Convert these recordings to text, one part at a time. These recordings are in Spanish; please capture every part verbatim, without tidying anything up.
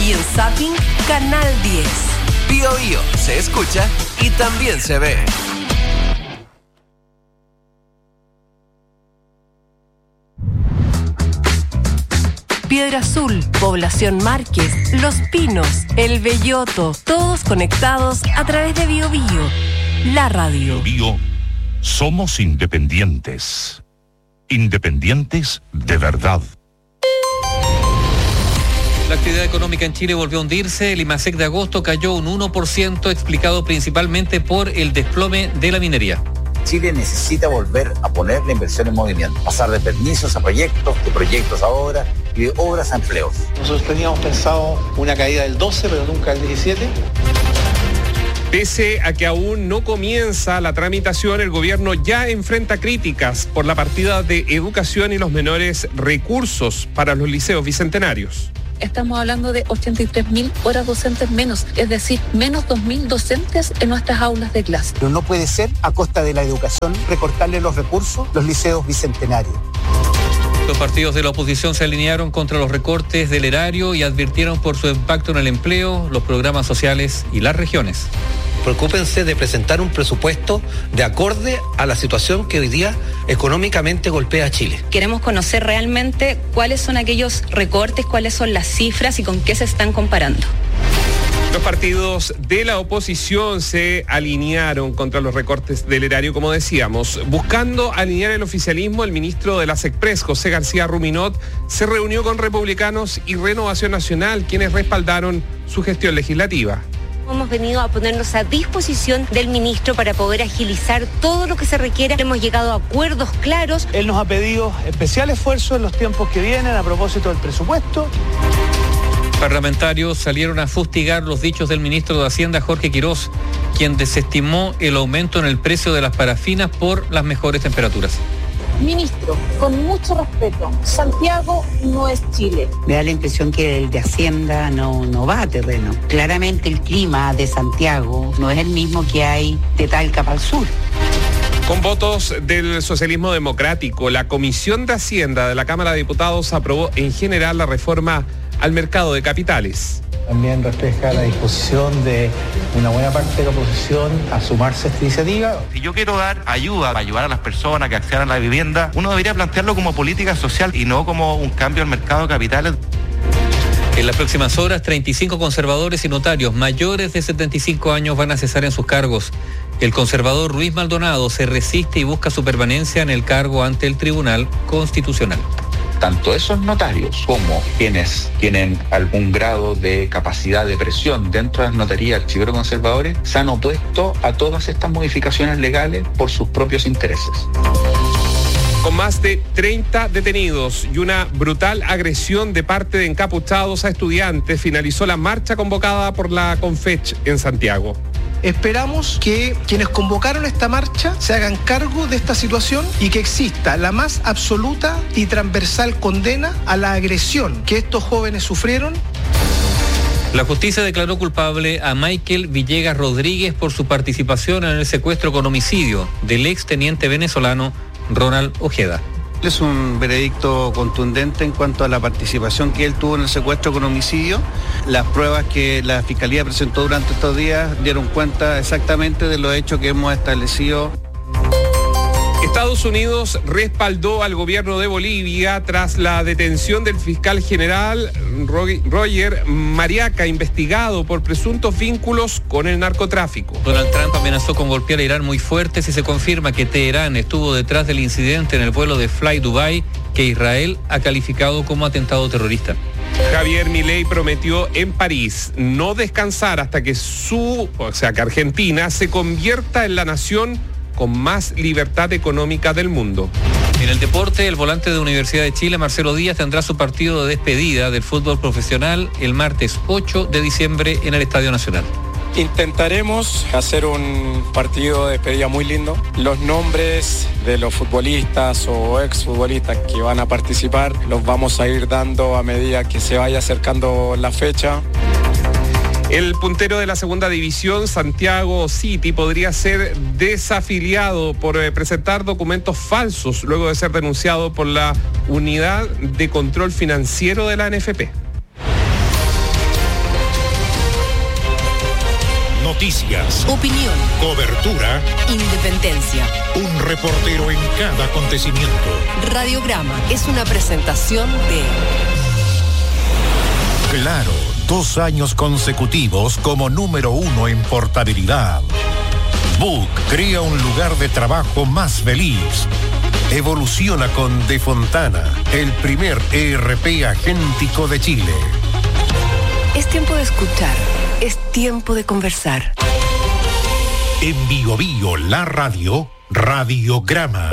y en Zapping, Canal diez. Bio Bio se escucha y también se ve. Piedra Azul, Población Márquez, Los Pinos, El Belloto, todos conectados a través de Bio Bio, la radio. Bio Bio, somos independientes. Independientes de verdad. La actividad económica en Chile volvió a hundirse. El IMASEC de agosto cayó un uno por ciento, explicado principalmente por el desplome de la minería. Chile necesita volver a poner la inversión en movimiento, pasar de permisos a proyectos, de proyectos a obras y de obras a empleos. Nosotros teníamos pensado una caída del doce, pero nunca del diecisiete. Pese a que aún no comienza la tramitación, el gobierno ya enfrenta críticas por la partida de educación y los menores recursos para los liceos bicentenarios. Estamos hablando de ochenta y tres mil horas docentes menos, es decir, menos dos mil docentes en nuestras aulas de clase. Pero no puede ser a costa de la educación recortarle los recursos a los liceos bicentenarios. Los partidos de la oposición se alinearon contra los recortes del erario y advirtieron por su impacto en el empleo, los programas sociales y las regiones. Preocúpense de presentar un presupuesto de acorde a la situación que hoy día económicamente golpea a Chile. Queremos conocer realmente cuáles son aquellos recortes, cuáles son las cifras y con qué se están comparando. Los partidos de la oposición se alinearon contra los recortes del erario, como decíamos. Buscando alinear el oficialismo, el ministro de la SECPRES, José García Ruminot, se reunió con republicanos y Renovación Nacional, quienes respaldaron su gestión legislativa. Hemos venido a ponernos a disposición del ministro para poder agilizar todo lo que se requiera. Hemos llegado a acuerdos claros. Él nos ha pedido especial esfuerzo en los tiempos que vienen a propósito del presupuesto. Parlamentarios salieron a fustigar los dichos del ministro de Hacienda, Jorge Quirós, quien desestimó el aumento en el precio de las parafinas por las mejores temperaturas. Ministro, con mucho respeto, Santiago no es Chile. Me da la impresión que el de Hacienda no, no va a terreno. Claramente el clima de Santiago no es el mismo que hay de Talca para el sur. Con votos del socialismo democrático, la Comisión de Hacienda de la Cámara de Diputados aprobó en general la reforma al mercado de capitales. También refleja la disposición de una buena parte de la oposición a sumarse a esta iniciativa. Si yo quiero dar ayuda para ayudar a las personas que accedan a la vivienda, uno debería plantearlo como política social y no como un cambio al mercado de capitales. En las próximas horas, treinta y cinco conservadores y notarios mayores de setenta y cinco años van a cesar en sus cargos. El conservador Ruiz Maldonado se resiste y busca su permanencia en el cargo ante el Tribunal Constitucional. Tanto esos notarios como quienes tienen algún grado de capacidad de presión dentro de las notarías archiveros conservadores se han opuesto a todas estas modificaciones legales por sus propios intereses. Con más de treinta detenidos y una brutal agresión de parte de encapuchados a estudiantes, finalizó la marcha convocada por la CONFECH en Santiago. Esperamos que quienes convocaron esta marcha se hagan cargo de esta situación y que exista la más absoluta y transversal condena a la agresión que estos jóvenes sufrieron. La justicia declaró culpable a Michael Villegas Rodríguez por su participación en el secuestro con homicidio del exteniente venezolano Ronald Ojeda. Es un veredicto contundente en cuanto a la participación que él tuvo en el secuestro con homicidio. Las pruebas que la Fiscalía presentó durante estos días dieron cuenta exactamente de los hechos que hemos establecido. Estados Unidos respaldó al gobierno de Bolivia tras la detención del fiscal general Roger Mariaca, investigado por presuntos vínculos con el narcotráfico. Donald Trump amenazó con golpear a Irán muy fuerte si se confirma que Teherán estuvo detrás del incidente en el vuelo de Fly Dubai, que Israel ha calificado como atentado terrorista. Javier Milei prometió en París no descansar hasta que su, o sea, que Argentina se convierta en la nación con más libertad económica del mundo. En el deporte, el volante de Universidad de Chile, Marcelo Díaz, tendrá su partido de despedida del fútbol profesional el martes ocho de diciembre en el Estadio Nacional. Intentaremos hacer un partido de despedida muy lindo. Los nombres de los futbolistas o exfutbolistas que van a participar los vamos a ir dando a medida que se vaya acercando la fecha. El puntero de la segunda división, Santiago City, podría ser desafiliado por eh, presentar documentos falsos luego de ser denunciado por la Unidad de Control Financiero de la N F P. Noticias. Opinión. Cobertura. Independencia. Un reportero en cada acontecimiento. Radiograma es una presentación de... Claro, dos años consecutivos como número uno en portabilidad. Book crea un lugar de trabajo más feliz. Evoluciona con De Fontana, el primer E R P agéntico de Chile. Es tiempo de escuchar, es tiempo de conversar. En Bio Bio, la radio, Radiograma.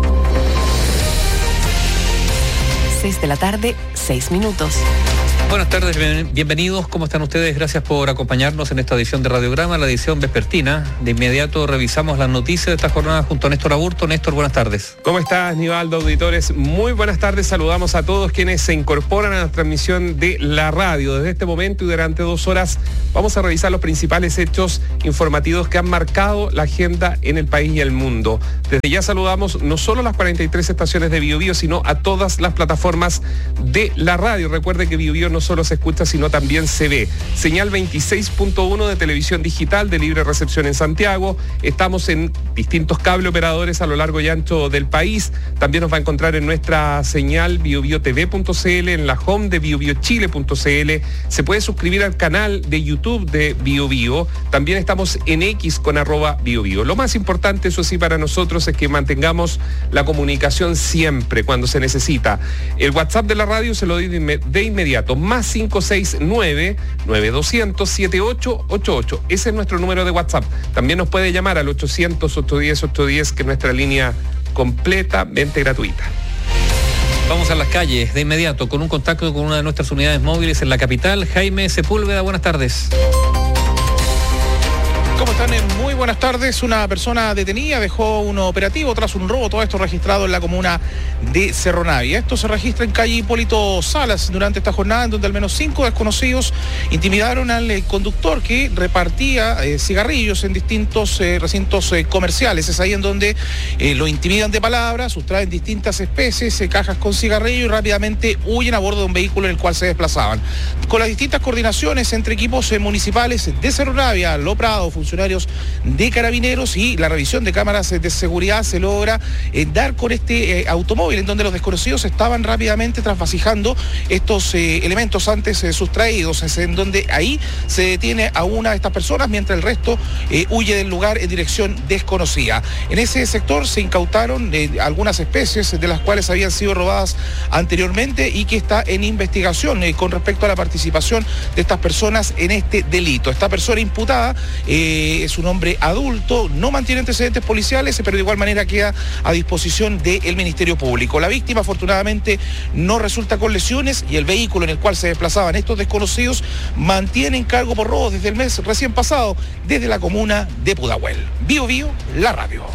Seis de la tarde, seis minutos. Buenas tardes, bienvenidos. ¿Cómo están ustedes? Gracias por acompañarnos en esta edición de Radiograma, la edición vespertina. De inmediato revisamos las noticias de esta jornada junto a Néstor Aburto. Néstor, buenas tardes. ¿Cómo estás, Nivaldo, auditores? Muy buenas tardes. Saludamos a todos quienes se incorporan a la transmisión de la radio. Desde este momento y durante dos horas vamos a revisar los principales hechos informativos que han marcado la agenda en el país y el mundo. Desde ya saludamos no solo a las cuarenta y tres estaciones de Bio Bio, sino a todas las plataformas de la radio. Recuerde que Bio Bio no solo se escucha, sino también se ve. Señal veintiséis punto uno de televisión digital de libre recepción en Santiago. Estamos en distintos cable operadores a lo largo y ancho del país. También nos va a encontrar en nuestra señal bio bio t v punto c l, en la home de bio bio chile punto c l. Se puede suscribir al canal de YouTube de Bio Bio. También estamos en X con arroba Bio Bio. Lo más importante, eso sí, para nosotros es que mantengamos la comunicación siempre cuando se necesita. El WhatsApp de la radio se lo doy de inmediato. Más cinco seis nueve, nueve dos cero cero, siete ocho ocho ocho. Ese es nuestro número de WhatsApp. También nos puede llamar al ochocientos, ochocientos diez, ochocientos diez, que es nuestra línea completamente gratuita. Vamos a las calles de inmediato con un contacto con una de nuestras unidades móviles en la capital. Jaime Sepúlveda, buenas tardes. ¿Cómo están? Muy buenas tardes. Una persona detenida dejó un operativo tras un robo, todo esto registrado en la comuna de Cerro Navia. Esto se registra en calle Hipólito Salas durante esta jornada, en donde al menos cinco desconocidos intimidaron al eh, conductor que repartía eh, cigarrillos en distintos eh, recintos eh, comerciales. Es ahí en donde eh, lo intimidan de palabra, sustraen distintas especies, eh, cajas con cigarrillo y rápidamente huyen a bordo de un vehículo en el cual se desplazaban. Con las distintas coordinaciones entre equipos eh, municipales de Cerro Navia, Lo Prado, funcionarios de Carabineros y la revisión de cámaras de seguridad, se logra eh, dar con este eh, automóvil en donde los desconocidos estaban rápidamente trasvasijando estos eh, elementos antes eh, sustraídos. Es en donde ahí se detiene a una de estas personas mientras el resto eh, huye del lugar en dirección desconocida. En ese sector se incautaron eh, algunas especies de las cuales habían sido robadas anteriormente y que está en investigación eh, con respecto a la participación de estas personas en este delito. Esta persona imputada eh, es un hombre adulto, no mantiene antecedentes policiales, pero de igual manera queda a disposición del Ministerio Público. La víctima afortunadamente no resulta con lesiones y el vehículo en el cual se desplazaban estos desconocidos mantiene en cargo por robo desde el mes recién pasado desde la comuna de Pudahuel. Bio Bio, la radio.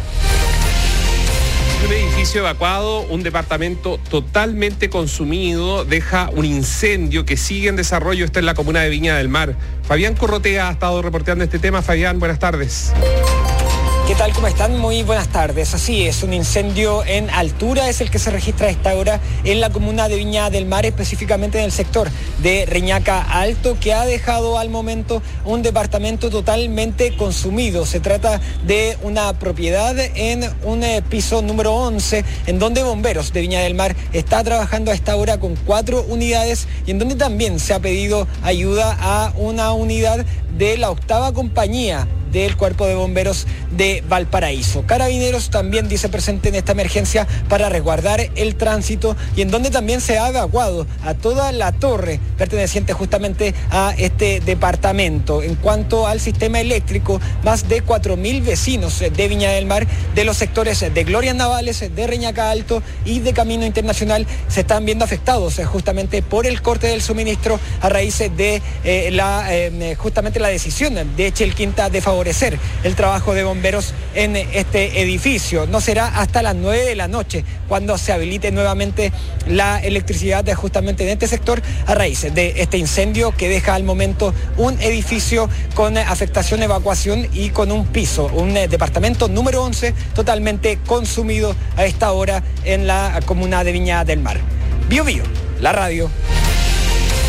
Un edificio evacuado, un departamento totalmente consumido, deja un incendio que sigue en desarrollo. Está en la comuna de Viña del Mar. Fabián Corrotea ha estado reporteando este tema. Fabián, buenas tardes. ¿Qué tal? ¿Cómo están? Muy buenas tardes. Así es, un incendio en altura es el que se registra a esta hora en la comuna de Viña del Mar, específicamente en el sector de Reñaca Alto, que ha dejado al momento un departamento totalmente consumido. Se trata de una propiedad en un eh, piso número once, en donde Bomberos de Viña del Mar está trabajando a esta hora con cuatro unidades y en donde también se ha pedido ayuda a una unidad de la octava compañía del Cuerpo de Bomberos de Valparaíso. Carabineros también dice presente en esta emergencia para resguardar el tránsito y en donde también se ha evacuado a toda la torre perteneciente justamente a este departamento. En cuanto al sistema eléctrico, más de cuatro mil vecinos de Viña del Mar, de los sectores de Glorias Navales, de Reñaca Alto y de Camino Internacional, se están viendo afectados justamente por el corte del suministro a raíz de eh, la eh, justamente la decisión de Chelquinta de favorecer el trabajo de bomberos en este edificio. No será hasta las nueve de la noche cuando se habilite nuevamente la electricidad justamente en este sector a raíz de este incendio que deja al momento un edificio con afectación, evacuación y con un piso, un departamento número once totalmente consumido a esta hora en la comuna de Viña del Mar. Bio Bio, la radio.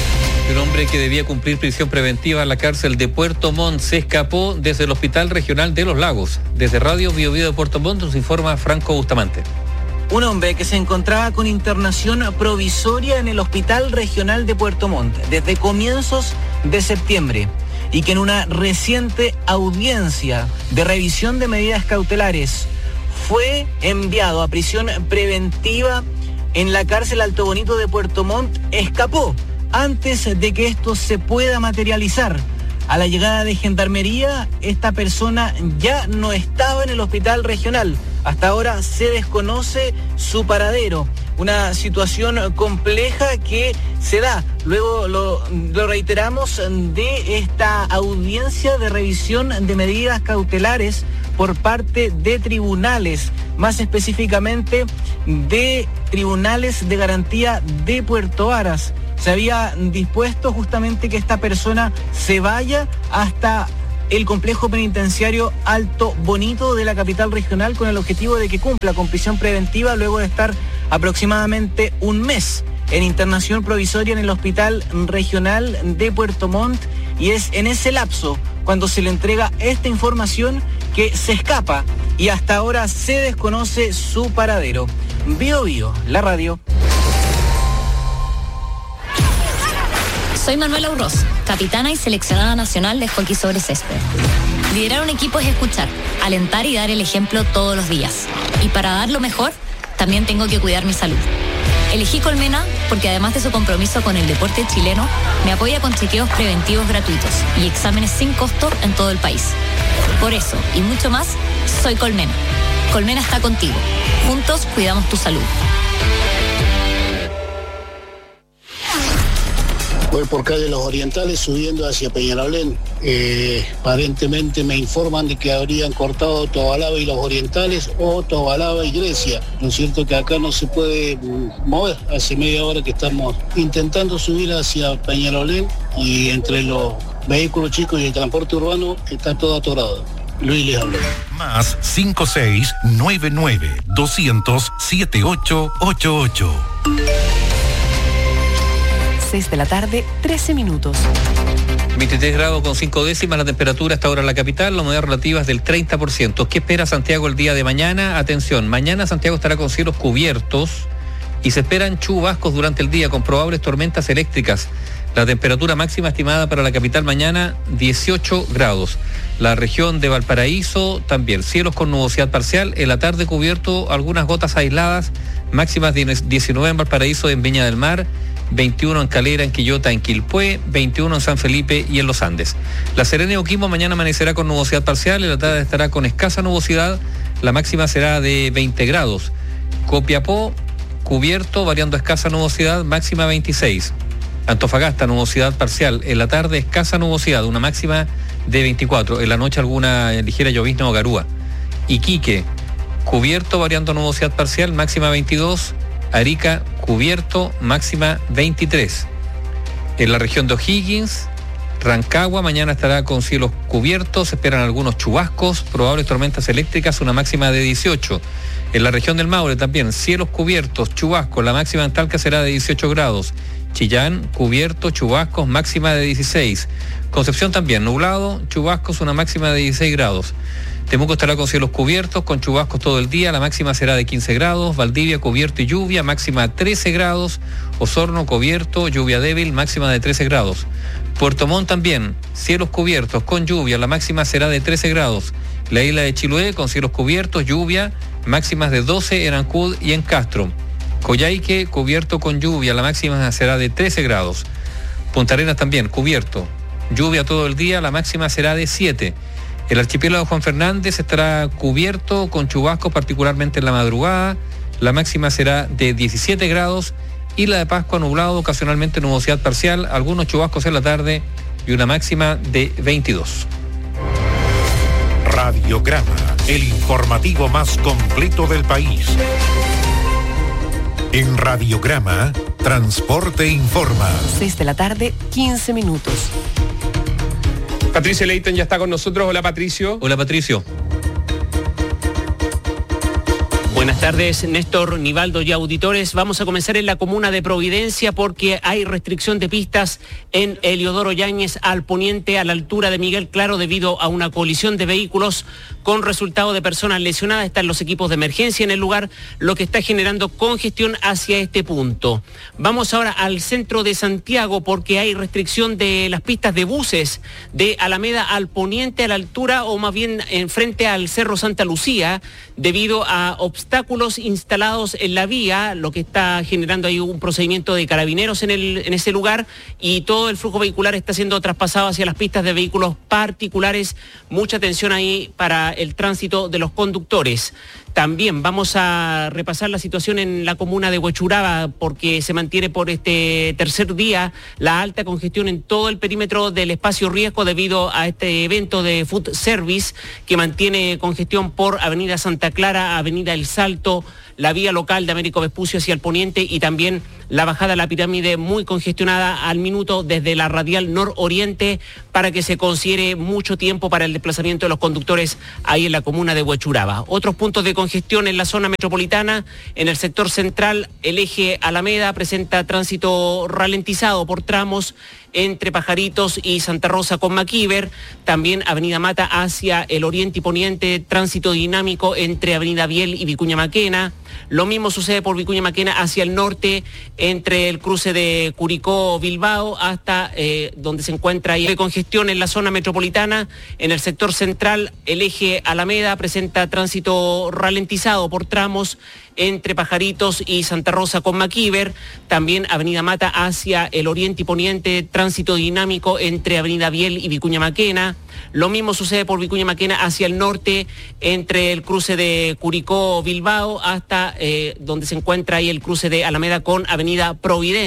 Un hombre que debía cumplir prisión preventiva en la cárcel de Puerto Montt se escapó desde el Hospital Regional de Los Lagos. Desde Radio Bio Bio de Puerto Montt nos informa Franco Bustamante. Un hombre que se encontraba con internación provisoria en el Hospital Regional de Puerto Montt desde comienzos de septiembre y que en una reciente audiencia de revisión de medidas cautelares fue enviado a prisión preventiva en la cárcel Alto Bonito de Puerto Montt, escapó antes de que esto se pueda materializar. A la llegada de Gendarmería, esta persona ya no estaba en el hospital regional. Hasta ahora se desconoce su paradero. Una situación compleja que se da, luego lo, lo reiteramos, de esta audiencia de revisión de medidas cautelares por parte de tribunales, más específicamente de tribunales de garantía de Puerto Varas. Se había dispuesto justamente que esta persona se vaya hasta el complejo penitenciario Alto Bonito de la capital regional con el objetivo de que cumpla con prisión preventiva luego de estar aproximadamente un mes en internación provisoria en el Hospital Regional de Puerto Montt, y es en ese lapso cuando se le entrega esta información que se escapa y hasta ahora se desconoce su paradero. Bio Bio, la radio. Soy Manuela Urroz, capitana y seleccionada nacional de hockey sobre césped. Liderar un equipo es escuchar, alentar y dar el ejemplo todos los días. Y para dar lo mejor, también tengo que cuidar mi salud. Elegí Colmena porque además de su compromiso con el deporte chileno, me apoya con chequeos preventivos gratuitos y exámenes sin costo en todo el país. Por eso, y mucho más, soy Colmena. Colmena está contigo. Juntos cuidamos tu salud. Voy por calle Los Orientales subiendo hacia Peñalolén. Eh, aparentemente me informan de que habrían cortado Tobalaba y Los Orientales o Tobalaba y Grecia. Lo es cierto que acá no se puede mover. Hace media hora que estamos intentando subir hacia Peñalolén y entre los vehículos chicos y el transporte urbano está todo atorado. Luis les habla. Más cinco seis nueve nueve doscientos siete ocho ocho ocho. seis de la tarde, trece minutos. veintitrés grados con cinco décimas la temperatura hasta ahora en la capital, la humedad relativa es del treinta por ciento. ¿Qué espera Santiago el día de mañana? Atención, mañana Santiago estará con cielos cubiertos y se esperan chubascos durante el día con probables tormentas eléctricas. La temperatura máxima estimada para la capital mañana, dieciocho grados. La región de Valparaíso también, cielos con nubosidad parcial, en la tarde cubierto algunas gotas aisladas, máximas diecinueve en Valparaíso, en Viña del Mar, veintiuno en Calera, en Quillota, en Quilpué, veintiuno en San Felipe y en Los Andes. La Serena y Oquimbo mañana amanecerá con nubosidad parcial, en la tarde estará con escasa nubosidad, la máxima será de veinte grados. Copiapó, cubierto, variando escasa nubosidad, máxima veintiséis. Antofagasta, nubosidad parcial, en la tarde escasa nubosidad, una máxima de veinticuatro, en la noche alguna ligera llovizna o garúa. Iquique, cubierto, variando nubosidad parcial, máxima veintidós. Arica, cubierto, máxima veintitrés. En la región de O'Higgins, Rancagua, mañana estará con cielos cubiertos, se esperan algunos chubascos, probables tormentas eléctricas, una máxima de dieciocho. En la región del Maule también, cielos cubiertos, chubascos, la máxima en Talca será de dieciocho grados. Chillán, cubierto, chubascos, máxima de dieciséis. Concepción también, nublado, chubascos, una máxima de dieciséis grados. Temuco estará con cielos cubiertos, con chubascos todo el día, la máxima será de quince grados. Valdivia, cubierto y lluvia, máxima trece grados. Osorno, cubierto, lluvia débil, máxima de trece grados. Puerto Montt también, cielos cubiertos, con lluvia, la máxima será de trece grados. La isla de Chiloé, con cielos cubiertos, lluvia, máximas de doce en Ancud y en Castro. Coyhaique, cubierto con lluvia, la máxima será de trece grados. Punta Arenas también, cubierto, lluvia todo el día, la máxima será de siete. El archipiélago Juan Fernández estará cubierto con chubascos, particularmente en la madrugada. La máxima será de diecisiete grados. Isla de Pascua, nublado, ocasionalmente nubosidad parcial, algunos chubascos en la tarde y una máxima de veintidós. Radiograma, el informativo más completo del país. En Radiograma, Transporte Informa. seis de la tarde, quince minutos. Patricio Leighton ya está con nosotros. Hola, Patricio. Hola, Patricio. Buenas tardes, Néstor, Nivaldo y auditores. Vamos a comenzar en la comuna de Providencia porque hay restricción de pistas en Eliodoro Yáñez al poniente a la altura de Miguel Claro debido a una colisión de vehículos con resultado de personas lesionadas. Están los equipos de emergencia en el lugar, lo que está generando congestión hacia este punto. Vamos ahora al centro de Santiago porque hay restricción de las pistas de buses de Alameda al poniente a la altura o más bien en frente al Cerro Santa Lucía debido a obstáculos instalados en la vía, lo que está generando ahí un procedimiento de carabineros en, el, en ese lugar y todo el flujo vehicular está siendo traspasado hacia las pistas de vehículos particulares. Mucha atención ahí para el tránsito de los conductores. También vamos a repasar la situación en la comuna de Huechuraba porque se mantiene por este tercer día la alta congestión en todo el perímetro del espacio riesgo debido a este evento de Food Service que mantiene congestión por Avenida Santa Clara, Avenida El Salto, la vía local de Américo Vespucio hacia el poniente y también la bajada a la pirámide muy congestionada al minuto desde la radial nororiente para que se considere mucho tiempo para el desplazamiento de los conductores ahí en la comuna de Huechuraba. Otros puntos de congestión en la zona metropolitana, en el sector central, el eje Alameda presenta tránsito ralentizado por tramos entre Pajaritos y Santa Rosa con Maquiver, también Avenida Mata hacia el oriente y poniente, tránsito dinámico entre Avenida Biel y Vicuña Maquena. Lo mismo sucede por Vicuña Maquena hacia el norte, entre el cruce de Curicó-Bilbao hasta eh, donde se encuentra ahí congestión en la zona metropolitana. En el sector central, el eje Alameda presenta tránsito ralentizado por tramos entre Pajaritos y Santa Rosa con Maquiver, también Avenida Mata hacia el oriente y poniente, tránsito dinámico entre Avenida Biel y Vicuña Maquena. Lo mismo sucede por Vicuña Maquena hacia el norte, entre el cruce de Curicó-Bilbao hasta eh, donde se encuentra ahí el cruce de Alameda con Avenida Providencia.